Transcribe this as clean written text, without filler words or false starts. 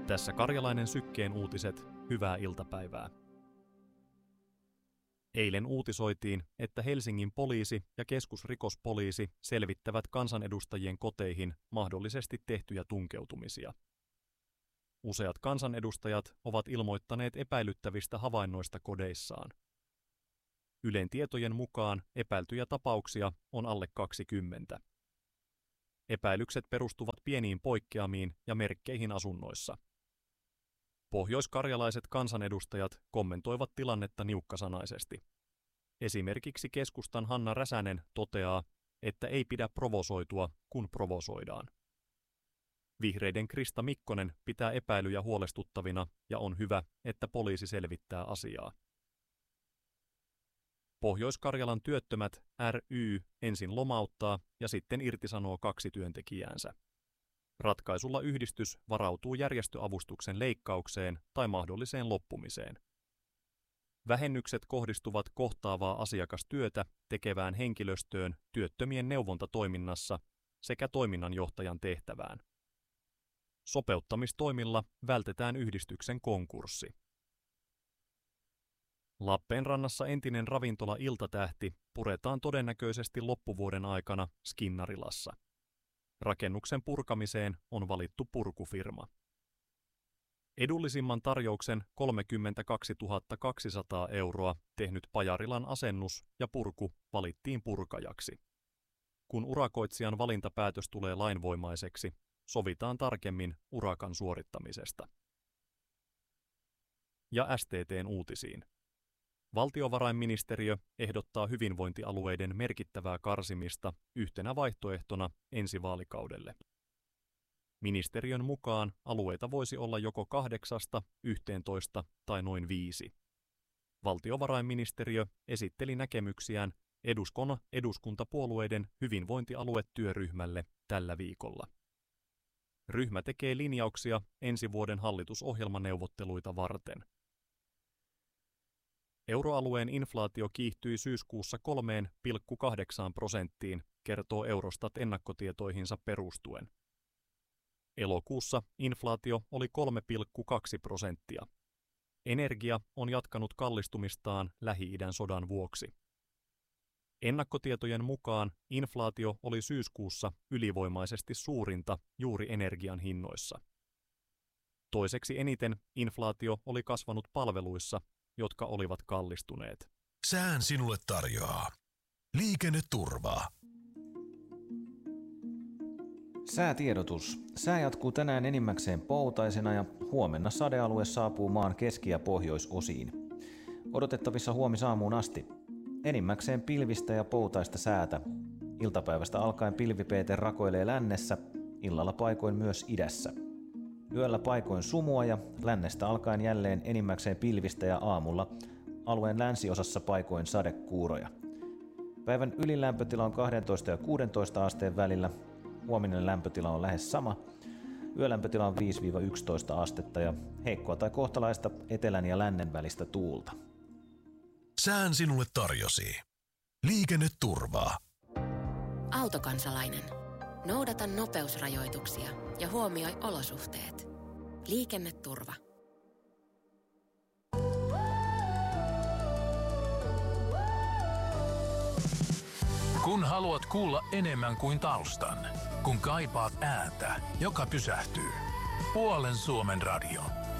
Tässä Karjalainen Sykkeen uutiset, hyvää iltapäivää. Eilen uutisoitiin, että Helsingin poliisi ja keskusrikospoliisi selvittävät kansanedustajien koteihin mahdollisesti tehtyjä tunkeutumisia. Useat kansanedustajat ovat ilmoittaneet epäilyttävistä havainnoista kodeissaan. Ylen tietojen mukaan epäiltyjä tapauksia on alle 20. Epäilykset perustuvat pieniin poikkeamiin ja merkkeihin asunnoissa. Pohjoiskarjalaiset kansanedustajat kommentoivat tilannetta niukkasanaisesti. Esimerkiksi keskustan Hanna Räsänen toteaa, että ei pidä provosoitua, kun provosoidaan. Vihreiden Krista Mikkonen pitää epäilyjä huolestuttavina ja on hyvä, että poliisi selvittää asiaa. Pohjois-Karjalan työttömät ry ensin lomauttaa ja sitten irtisanoo 2 työntekijäänsä. Ratkaisulla yhdistys varautuu järjestöavustuksen leikkaukseen tai mahdolliseen loppumiseen. Vähennykset kohdistuvat kohtaavaa asiakastyötä tekevään henkilöstöön työttömien neuvontatoiminnassa sekä toiminnanjohtajan tehtävään. Sopeuttamistoimilla vältetään yhdistyksen konkurssi. Lappeenrannassa entinen ravintola Iltatähti puretaan todennäköisesti loppuvuoden aikana Skinnarilassa. Rakennuksen purkamiseen on valittu purkufirma. Edullisimman tarjouksen 32 200 € tehnyt Pajarilan asennus ja purku valittiin purkajaksi. Kun urakoitsijan valintapäätös tulee lainvoimaiseksi, sovitaan tarkemmin urakan suorittamisesta. Ja STT:n uutisiin. Valtiovarainministeriö ehdottaa hyvinvointialueiden merkittävää karsimista yhtenä vaihtoehtona ensi vaalikaudelle. Ministeriön mukaan alueita voisi olla joko 8, 11 tai noin 5. Valtiovarainministeriö esitteli näkemyksiään eduskuntapuolueiden hyvinvointialuetyöryhmälle tällä viikolla. Ryhmä tekee linjauksia ensi vuoden hallitusohjelmaneuvotteluita varten. Euroalueen inflaatio kiihtyi syyskuussa 3,8%, kertoo Eurostat ennakkotietoihinsa perustuen. Elokuussa inflaatio oli 3,2%. Energia on jatkanut kallistumistaan Lähi-idän sodan vuoksi. Ennakkotietojen mukaan inflaatio oli syyskuussa ylivoimaisesti suurinta juuri energian hinnoissa. Toiseksi eniten inflaatio oli kasvanut palveluissa, jotka olivat kallistuneet. Sään sinulle tarjoaa liikenneturvaa. Säätiedotus. Sää jatkuu tänään enimmäkseen poutaisena ja huomenna sadealue saapuu maan keski- ja pohjoisosiin. Odotettavissa huomisaamuun asti. Enimmäkseen pilvistä ja poutaista säätä. Iltapäivästä alkaen pilvipeete rakoilee lännessä, illalla paikoin myös idässä. Yöllä paikoin sumua ja lännestä alkaen jälleen enimmäkseen pilvistä ja aamulla alueen länsiosassa paikoin sadekuuroja. Päivän ylin lämpötila on 12 ja 16 asteen välillä. Huominen lämpötila on lähes sama. Yölämpötila on 5-11 astetta ja heikkoa tai kohtalaista etelän ja lännen välistä tuulta. Sään sinulle tarjosi liikenneturvaa. Autokansalainen. Noudata nopeusrajoituksia ja huomioi olosuhteet. Liikenneturva. Kun haluat kuulla enemmän kuin taustan, kun kaipaat ääntä, joka pysähtyy. Puolen Suomen radio.